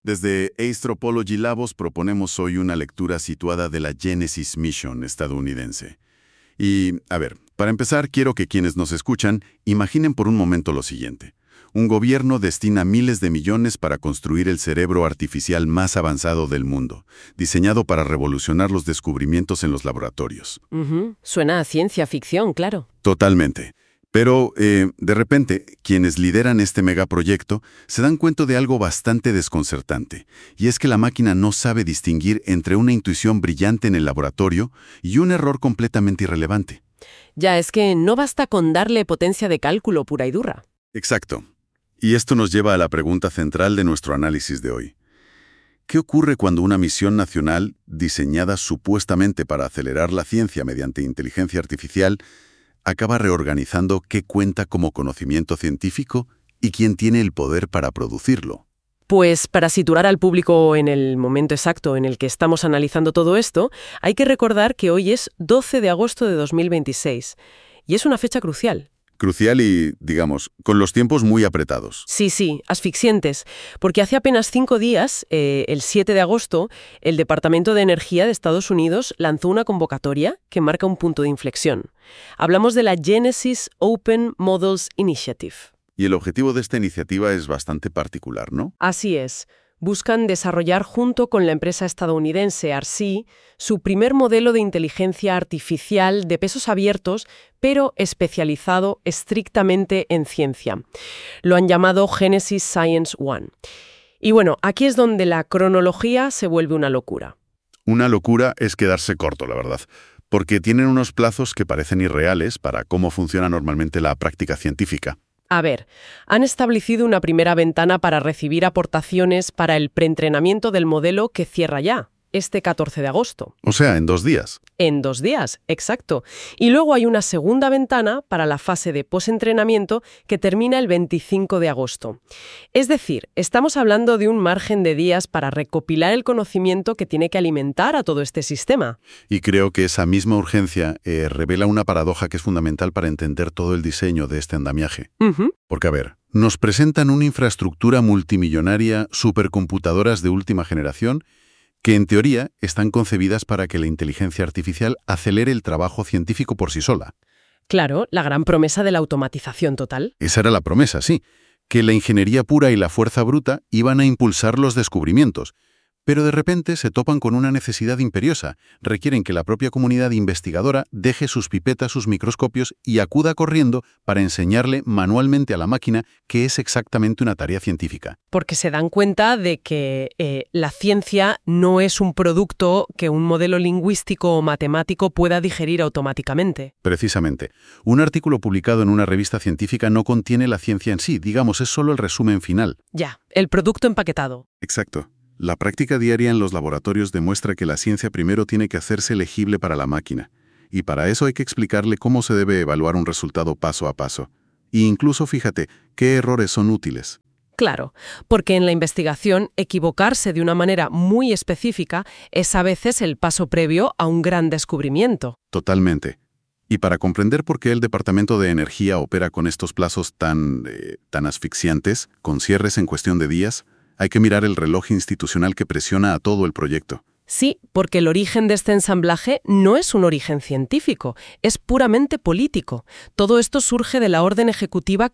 Desde Astropology Labs proponemos hoy una lectura situada de la Genesis Mission estadounidense. Y, a ver, para empezar, quiero que quienes nos escuchan imaginen por un momento lo siguiente. Un gobierno destina miles de millones para construir el cerebro artificial más avanzado del mundo, diseñado para revolucionar los descubrimientos en los laboratorios. Suena a ciencia ficción, claro. Totalmente. Pero, de repente, quienes lideran este megaproyecto se dan cuenta de algo bastante desconcertante, y es que la máquina no sabe distinguir entre una intuición brillante en el laboratorio y un error completamente irrelevante. Ya, es que no basta con darle potencia de cálculo pura y dura. Exacto. Y esto nos lleva a la pregunta central de nuestro análisis de hoy. ¿Qué ocurre cuando una misión nacional, diseñada supuestamente para acelerar la ciencia mediante inteligencia artificial, acaba reorganizando qué cuenta como conocimiento científico y quién tiene el poder para producirlo? Pues para situar al público en el momento exacto en el que estamos analizando todo esto, hay que recordar que hoy es 12 de agosto de 2026, y es una fecha crucial. Crucial y, digamos, con los tiempos muy apretados. Sí, asfixiantes, porque hace apenas 5 días, el 7 de agosto, el Departamento de Energía de Estados Unidos lanzó una convocatoria que marca un punto de inflexión. Hablamos de la Genesis Open Models Initiative. Y el objetivo de esta iniciativa es bastante particular, ¿no? Así es. Buscan desarrollar junto con la empresa estadounidense ARSI su primer modelo de inteligencia artificial de pesos abiertos, pero especializado estrictamente en ciencia. Lo han llamado Genesis Science One. Y bueno, aquí es donde la cronología se vuelve una locura. Una locura es quedarse corto, la verdad, porque tienen unos plazos que parecen irreales para cómo funciona normalmente la práctica científica. A ver, han establecido una primera ventana para recibir aportaciones para el preentrenamiento del modelo que cierra ya, este 14 de agosto. O sea, en 2 días. En 2 días, exacto. Y luego hay una segunda ventana para la fase de posentrenamiento que termina el 25 de agosto. Es decir, estamos hablando de un margen de días para recopilar el conocimiento que tiene que alimentar a todo este sistema. Y creo que esa misma urgencia revela una paradoja que es fundamental para entender todo el diseño de este andamiaje. Porque, a ver, nos presentan una infraestructura multimillonaria, supercomputadoras de última generación, que en teoría están concebidas para que la inteligencia artificial acelere el trabajo científico por sí sola. Claro, la gran promesa de la automatización total. Esa era la promesa, sí, que la ingeniería pura y la fuerza bruta iban a impulsar los descubrimientos. Pero de repente se topan con una necesidad imperiosa. Requieren que la propia comunidad investigadora deje sus pipetas, sus microscopios y acuda corriendo para enseñarle manualmente a la máquina qué es exactamente una tarea científica. Porque se dan cuenta de que la ciencia no es un producto que un modelo lingüístico o matemático pueda digerir automáticamente. Precisamente. Un artículo publicado en una revista científica no contiene la ciencia en sí, digamos, es solo el resumen final. Ya, el producto empaquetado. Exacto. La práctica diaria en los laboratorios demuestra que la ciencia primero tiene que hacerse legible para la máquina, y para eso hay que explicarle cómo se debe evaluar un resultado paso a paso. E incluso, fíjate, qué errores son útiles. Claro, porque en la investigación equivocarse de una manera muy específica es a veces el paso previo a un gran descubrimiento. Totalmente. Y para comprender por qué el Departamento de Energía opera con estos plazos tan asfixiantes, con cierres en cuestión de días, hay que mirar el reloj institucional que presiona a todo el proyecto. Sí, porque el origen de este ensamblaje no es un origen científico, es puramente político. Todo esto surge de la Orden Ejecutiva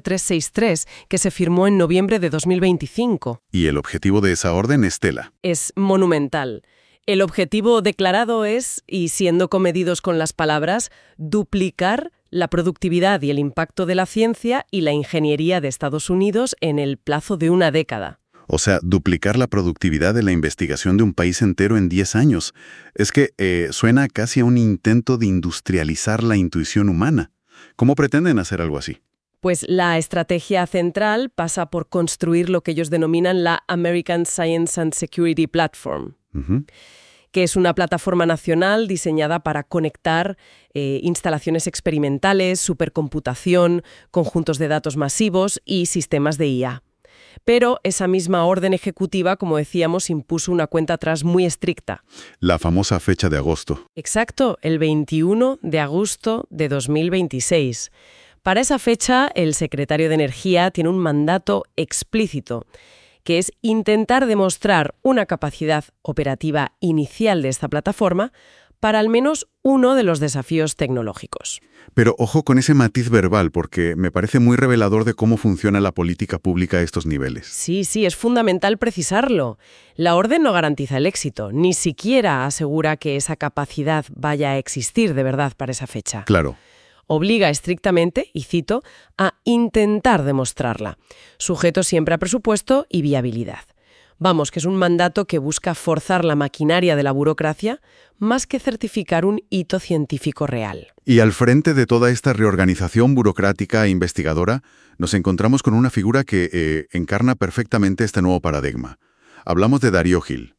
14363, que se firmó en noviembre de 2025. Y el objetivo de esa orden es tela. Es monumental. El objetivo declarado es, y siendo comedidos con las palabras, duplicar la productividad y el impacto de la ciencia y la ingeniería de Estados Unidos en el plazo de una década. O sea, duplicar la productividad de la investigación de un país entero en 10 años. Es que suena casi a un intento de industrializar la intuición humana. ¿Cómo pretenden hacer algo así? Pues la estrategia central pasa por construir lo que ellos denominan la American Science and Security Platform, que es una plataforma nacional diseñada para conectar instalaciones experimentales, supercomputación, conjuntos de datos masivos y sistemas de IA. Pero esa misma orden ejecutiva, como decíamos, impuso una cuenta atrás muy estricta. La famosa fecha de agosto. Exacto, el 21 de agosto de 2026. Para esa fecha, el secretario de Energía tiene un mandato explícito. que es intentar demostrar una capacidad operativa inicial de esta plataforma para al menos uno de los desafíos tecnológicos. Pero ojo con ese matiz verbal, porque me parece muy revelador de cómo funciona la política pública a estos niveles. Sí, es fundamental precisarlo. La orden no garantiza el éxito, ni siquiera asegura que esa capacidad vaya a existir de verdad para esa fecha. Claro. Obliga estrictamente, y cito, a intentar demostrarla, sujeto siempre a presupuesto y viabilidad. Vamos, que es un mandato que busca forzar la maquinaria de la burocracia más que certificar un hito científico real. Y al frente de toda esta reorganización burocrática e investigadora, nos encontramos con una figura que encarna perfectamente este nuevo paradigma. Hablamos de Darío Gil.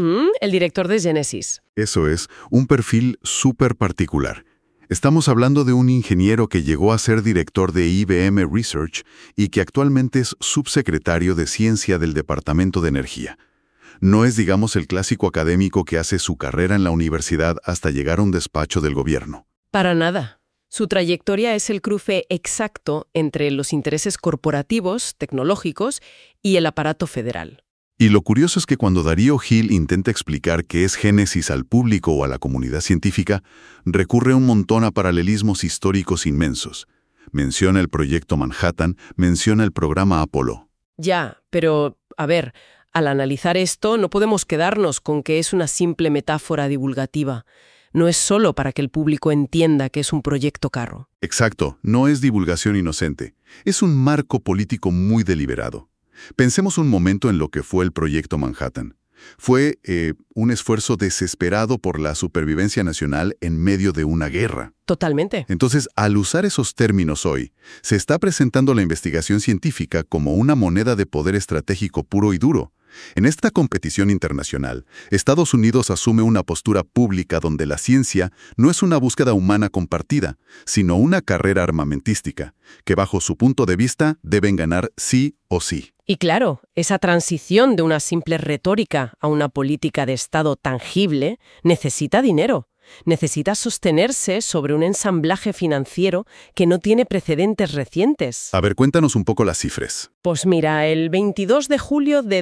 El director de Genesis. Eso es, un perfil súper particular. Estamos hablando de un ingeniero que llegó a ser director de IBM Research y que actualmente es subsecretario de Ciencia del Departamento de Energía. No es, digamos, el clásico académico que hace su carrera en la universidad hasta llegar a un despacho del gobierno. Para nada. Su trayectoria es el cruce exacto entre los intereses corporativos, tecnológicos y el aparato federal. Y lo curioso es que cuando Darío Gil intenta explicar qué es Génesis al público o a la comunidad científica, recurre un montón a paralelismos históricos inmensos. Menciona el proyecto Manhattan, menciona el programa Apolo. Ya, pero, a ver, al analizar esto no podemos quedarnos con que es una simple metáfora divulgativa. No es solo para que el público entienda que es un proyecto carro. Exacto, no es divulgación inocente. Es un marco político muy deliberado. Pensemos un momento en lo que fue el proyecto Manhattan. Fue un esfuerzo desesperado por la supervivencia nacional en medio de una guerra. Totalmente. Entonces, al usar esos términos hoy, se está presentando la investigación científica como una moneda de poder estratégico puro y duro. En esta competición internacional, Estados Unidos asume una postura pública donde la ciencia no es una búsqueda humana compartida, sino una carrera armamentística, que bajo su punto de vista deben ganar sí o sí. Y claro, esa transición de una simple retórica a una política de Estado tangible necesita dinero. Necesita sostenerse sobre un ensamblaje financiero que no tiene precedentes recientes. A ver, cuéntanos un poco las cifras. Pues mira, el 22 de julio de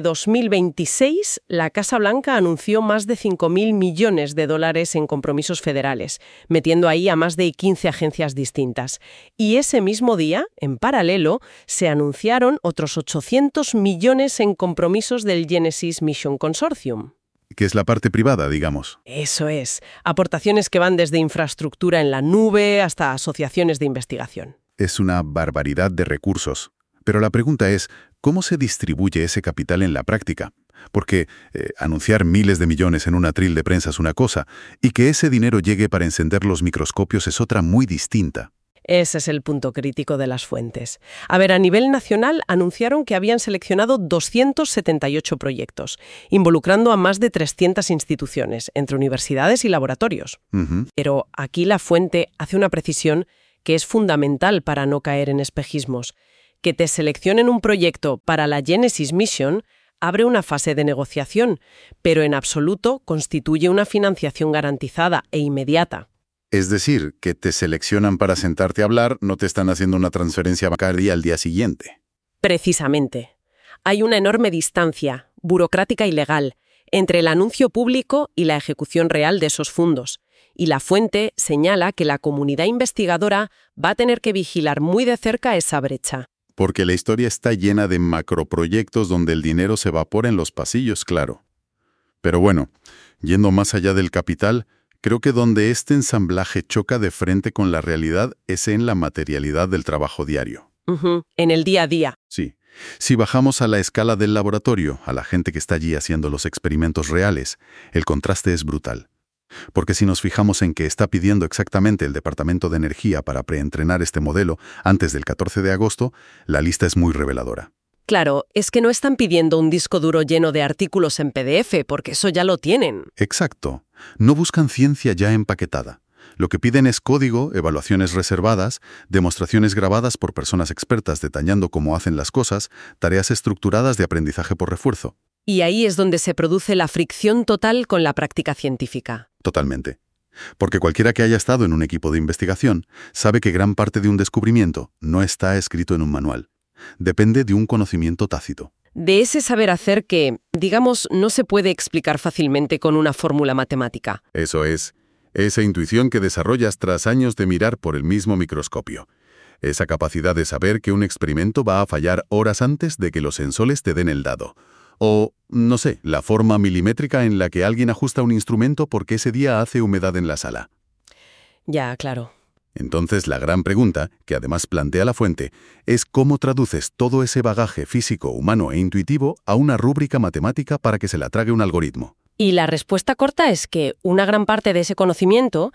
2026, la Casa Blanca anunció más de 5.000 millones de dólares en compromisos federales, metiendo ahí a más de 15 agencias distintas. Y ese mismo día, en paralelo, se anunciaron otros 800 millones en compromisos del Genesis Mission Consortium. Que es la parte privada, digamos. Eso es. Aportaciones que van desde infraestructura en la nube hasta asociaciones de investigación. Es una barbaridad de recursos. Pero la pregunta es, ¿cómo se distribuye ese capital en la práctica? Porque anunciar miles de millones en un atril de prensa es una cosa, y que ese dinero llegue para encender los microscopios es otra muy distinta. Ese es el punto crítico de las fuentes. A ver, a nivel nacional anunciaron que habían seleccionado 278 proyectos, involucrando a más de 300 instituciones, entre universidades y laboratorios. Pero aquí la fuente hace una precisión que es fundamental para no caer en espejismos. Que te seleccionen un proyecto para la Genesis Mission abre una fase de negociación, pero en absoluto constituye una financiación garantizada e inmediata. Es decir, que te seleccionan para sentarte a hablar, no te están haciendo una transferencia bancaria al día siguiente. Precisamente. Hay una enorme distancia, burocrática y legal, entre el anuncio público y la ejecución real de esos fondos. Y la fuente señala que la comunidad investigadora va a tener que vigilar muy de cerca esa brecha. Porque la historia está llena de macroproyectos donde el dinero se evapora en los pasillos, claro. Pero bueno, yendo más allá del capital, creo que donde este ensamblaje choca de frente con la realidad es en la materialidad del trabajo diario. En el día a día. Sí. Si bajamos a la escala del laboratorio, a la gente que está allí haciendo los experimentos reales, el contraste es brutal. Porque si nos fijamos en que está pidiendo exactamente el Departamento de Energía para preentrenar este modelo antes del 14 de agosto, la lista es muy reveladora. Claro, es que no están pidiendo un disco duro lleno de artículos en PDF, porque eso ya lo tienen. Exacto. No buscan ciencia ya empaquetada. Lo que piden es código, evaluaciones reservadas, demostraciones grabadas por personas expertas detallando cómo hacen las cosas, tareas estructuradas de aprendizaje por refuerzo. Y ahí es donde se produce la fricción total con la práctica científica. Totalmente. Porque cualquiera que haya estado en un equipo de investigación sabe que gran parte de un descubrimiento no está escrito en un manual. Depende de un conocimiento tácito. De ese saber hacer que, digamos, no se puede explicar fácilmente con una fórmula matemática. Eso es, esa intuición que desarrollas tras años de mirar por el mismo microscopio. Esa capacidad de saber que un experimento va a fallar horas antes de que los sensores te den el dado. O, no sé, la forma milimétrica en la que alguien ajusta un instrumento porque ese día hace humedad en la sala. Ya, claro. Entonces, la gran pregunta, que además plantea la fuente, es cómo traduces todo ese bagaje físico, humano e intuitivo a una rúbrica matemática para que se la trague un algoritmo. Y la respuesta corta es que una gran parte de ese conocimiento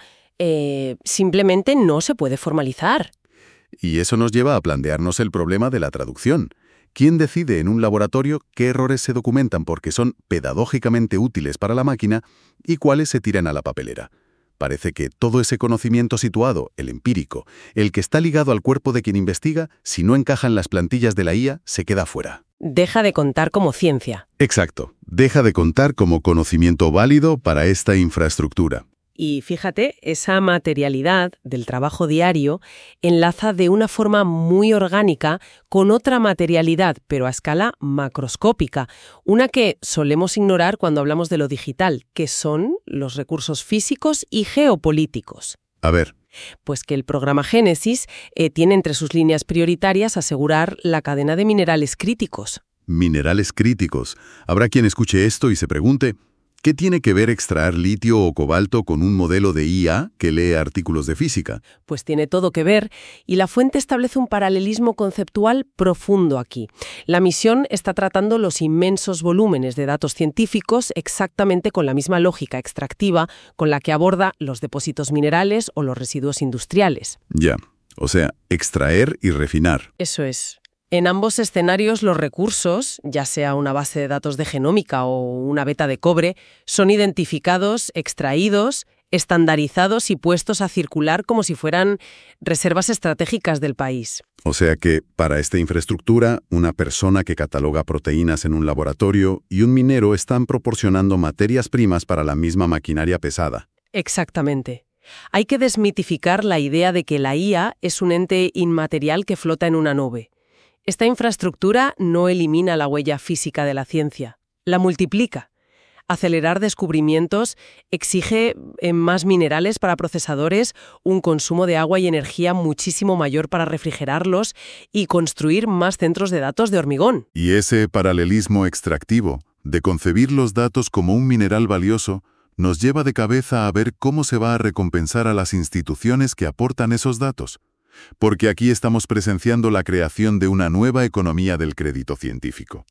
simplemente no se puede formalizar. Y eso nos lleva a plantearnos el problema de la traducción. ¿Quién decide en un laboratorio qué errores se documentan porque son pedagógicamente útiles para la máquina y cuáles se tiran a la papelera? Parece que todo ese conocimiento situado, el empírico, el que está ligado al cuerpo de quien investiga, si no encaja en las plantillas de la IA, se queda fuera. Deja de contar como ciencia. Exacto. Deja de contar como conocimiento válido para esta infraestructura. Y fíjate, esa materialidad del trabajo diario enlaza de una forma muy orgánica con otra materialidad, pero a escala macroscópica, una que solemos ignorar cuando hablamos de lo digital, que son los recursos físicos y geopolíticos. A ver. Pues que el programa Génesis tiene entre sus líneas prioritarias asegurar la cadena de minerales críticos. Minerales críticos. Habrá quien escuche esto y se pregunte, ¿qué tiene que ver extraer litio o cobalto con un modelo de IA que lee artículos de física? Pues tiene todo que ver, y la fuente establece un paralelismo conceptual profundo aquí. La misión está tratando los inmensos volúmenes de datos científicos exactamente con la misma lógica extractiva con la que aborda los depósitos minerales o los residuos industriales. Ya, o sea, extraer y refinar. Eso es. En ambos escenarios los recursos, ya sea una base de datos de genómica o una veta de cobre, son identificados, extraídos, estandarizados y puestos a circular como si fueran reservas estratégicas del país. O sea que, para esta infraestructura, una persona que cataloga proteínas en un laboratorio y un minero están proporcionando materias primas para la misma maquinaria pesada. Exactamente. Hay que desmitificar la idea de que la IA es un ente inmaterial que flota en una nube. Esta infraestructura no elimina la huella física de la ciencia, la multiplica. Acelerar descubrimientos exige más minerales para procesadores, un consumo de agua y energía muchísimo mayor para refrigerarlos y construir más centros de datos de hormigón. Y ese paralelismo extractivo, de concebir los datos como un mineral valioso, nos lleva de cabeza a ver cómo se va a recompensar a las instituciones que aportan esos datos. Porque aquí estamos presenciando la creación de una nueva economía del crédito científico.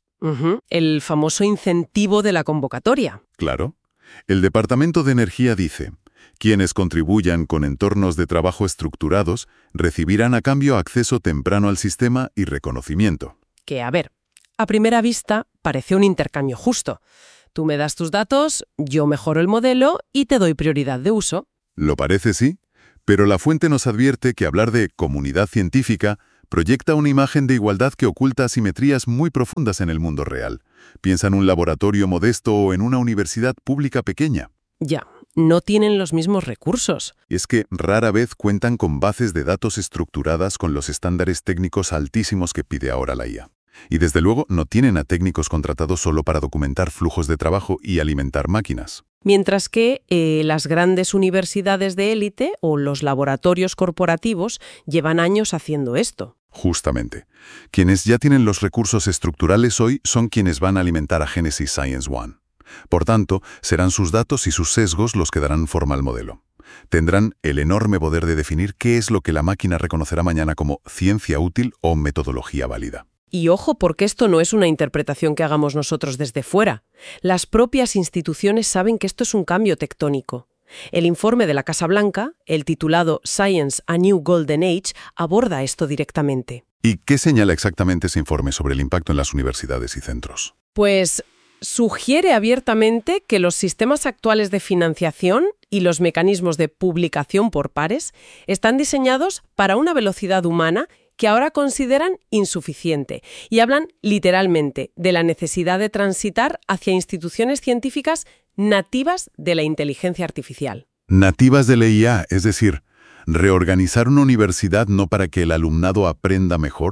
El famoso incentivo de la convocatoria. Claro. El Departamento de Energía dice, quienes contribuyan con entornos de trabajo estructurados recibirán a cambio acceso temprano al sistema y reconocimiento. Que, a ver, a primera vista parece un intercambio justo. Tú me das tus datos, yo mejoro el modelo y te doy prioridad de uso. Lo parece, sí. Pero la fuente nos advierte que hablar de comunidad científica proyecta una imagen de igualdad que oculta asimetrías muy profundas en el mundo real. Piensa en un laboratorio modesto o en una universidad pública pequeña. Ya, no tienen los mismos recursos. Es que rara vez cuentan con bases de datos estructuradas con los estándares técnicos altísimos que pide ahora la IA. Y desde luego no tienen a técnicos contratados solo para documentar flujos de trabajo y alimentar máquinas. Mientras que las grandes universidades de élite o los laboratorios corporativos llevan años haciendo esto. Justamente. Quienes ya tienen los recursos estructurales hoy son quienes van a alimentar a Genesis Science One. Por tanto, serán sus datos y sus sesgos los que darán forma al modelo. Tendrán el enorme poder de definir qué es lo que la máquina reconocerá mañana como ciencia útil o metodología válida. Y ojo, porque esto no es una interpretación que hagamos nosotros desde fuera. Las propias instituciones saben que esto es un cambio tectónico. El informe de la Casa Blanca, el titulado Science: A New Golden Age, aborda esto directamente. ¿Y qué señala exactamente ese informe sobre el impacto en las universidades y centros? Pues sugiere abiertamente que los sistemas actuales de financiación y los mecanismos de publicación por pares están diseñados para una velocidad humana que ahora consideran insuficiente, y hablan literalmente de la necesidad de transitar hacia instituciones científicas nativas de la inteligencia artificial. Nativas de la IA, es decir, reorganizar una universidad no para que el alumnado aprenda mejor,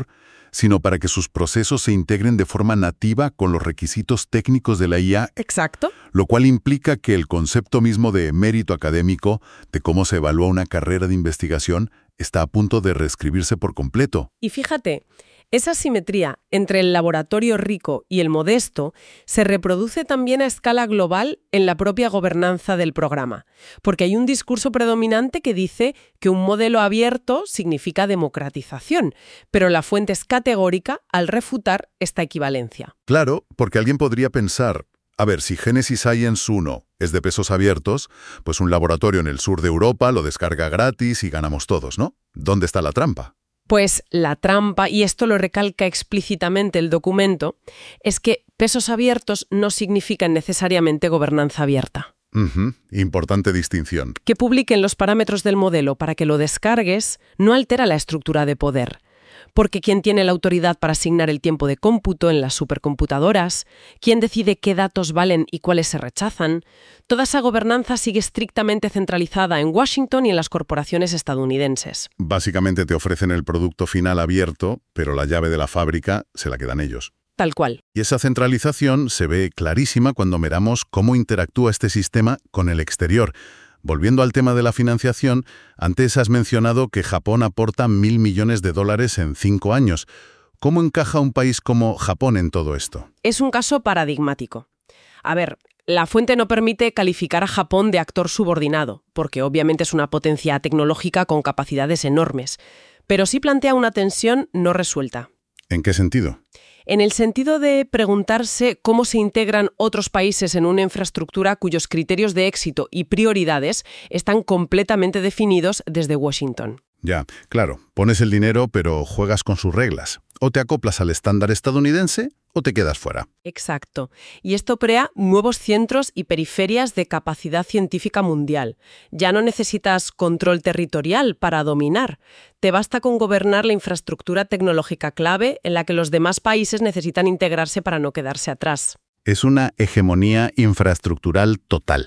sino para que sus procesos se integren de forma nativa con los requisitos técnicos de la IA. Exacto. Lo cual implica que el concepto mismo de mérito académico, de cómo se evalúa una carrera de investigación, está a punto de reescribirse por completo. Y fíjate, esa simetría entre el laboratorio rico y el modesto se reproduce también a escala global en la propia gobernanza del programa, porque hay un discurso predominante que dice que un modelo abierto significa democratización, pero la fuente es categórica al refutar esta equivalencia. Claro, porque alguien podría pensar, a ver, si Genesis Science 1 es de pesos abiertos, pues un laboratorio en el sur de Europa lo descarga gratis y ganamos todos, ¿no? ¿Dónde está la trampa? Pues la trampa, y esto lo recalca explícitamente el documento, es que pesos abiertos no significan necesariamente gobernanza abierta. Importante distinción. Que publiquen los parámetros del modelo para que lo descargues no altera la estructura de poder. Porque quién tiene la autoridad para asignar el tiempo de cómputo en las supercomputadoras, quién decide qué datos valen y cuáles se rechazan, toda esa gobernanza sigue estrictamente centralizada en Washington y en las corporaciones estadounidenses. Básicamente te ofrecen el producto final abierto, pero la llave de la fábrica se la quedan ellos. Tal cual. Y esa centralización se ve clarísima cuando miramos cómo interactúa este sistema con el exterior. Volviendo al tema de la financiación, antes has mencionado que Japón aporta $1.000 millones en 5 años. ¿Cómo encaja un país como Japón en todo esto? Es un caso paradigmático. A ver, la fuente no permite calificar a Japón de actor subordinado, porque obviamente es una potencia tecnológica con capacidades enormes, pero sí plantea una tensión no resuelta. ¿En qué sentido? En el sentido de preguntarse cómo se integran otros países en una infraestructura cuyos criterios de éxito y prioridades están completamente definidos desde Washington. Ya, claro, pones el dinero pero juegas con sus reglas. O te acoplas al estándar estadounidense o te quedas fuera. Exacto. Y esto crea nuevos centros y periferias de capacidad científica mundial. Ya no necesitas control territorial para dominar. Te basta con gobernar la infraestructura tecnológica clave en la que los demás países necesitan integrarse para no quedarse atrás. Es una hegemonía infraestructural total.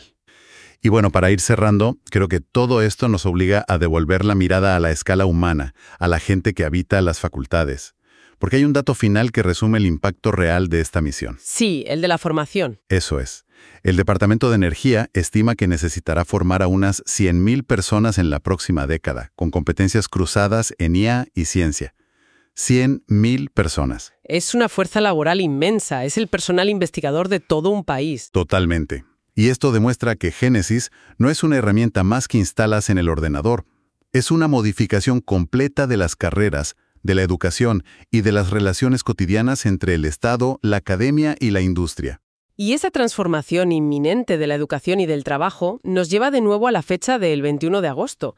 Y bueno, para ir cerrando, creo que todo esto nos obliga a devolver la mirada a la escala humana, a la gente que habita las facultades. Porque hay un dato final que resume el impacto real de esta misión. Sí, el de la formación. Eso es. El Departamento de Energía estima que necesitará formar a unas 100.000 personas en la próxima década, con competencias cruzadas en IA y ciencia. 100.000 personas. Es una fuerza laboral inmensa, es el personal investigador de todo un país. Totalmente. Y esto demuestra que Génesis no es una herramienta más que instalas en el ordenador. Es una modificación completa de las carreras, de la educación y de las relaciones cotidianas entre el Estado, la academia y la industria. Y esa transformación inminente de la educación y del trabajo nos lleva de nuevo a la fecha del 21 de agosto,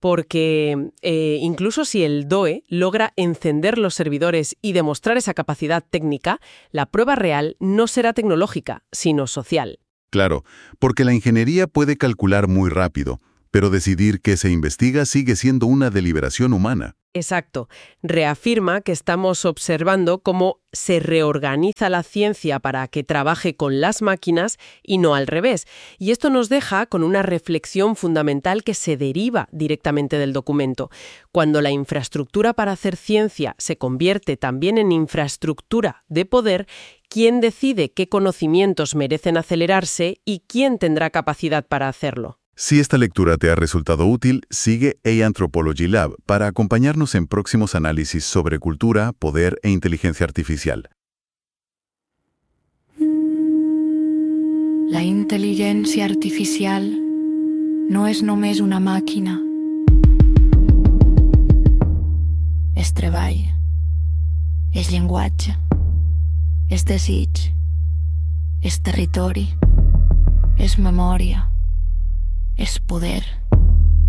porque incluso si el DOE logra encender los servidores y demostrar esa capacidad técnica, la prueba real no será tecnológica, sino social. Claro, porque la ingeniería puede calcular muy rápido, pero decidir qué se investiga sigue siendo una deliberación humana. Exacto. Reafirma que estamos observando cómo se reorganiza la ciencia para que trabaje con las máquinas y no al revés. Y esto nos deja con una reflexión fundamental que se deriva directamente del documento. Cuando la infraestructura para hacer ciencia se convierte también en infraestructura de poder, ¿quién decide qué conocimientos merecen acelerarse y quién tendrá capacidad para hacerlo? Si esta lectura te ha resultado útil, sigue A-Anthropology Lab para acompañarnos en próximos análisis sobre cultura, poder e inteligencia artificial. La intel·ligència artificial no és només una màquina. És treball, és llenguatge, és desig, és territori, és memòria, és poder.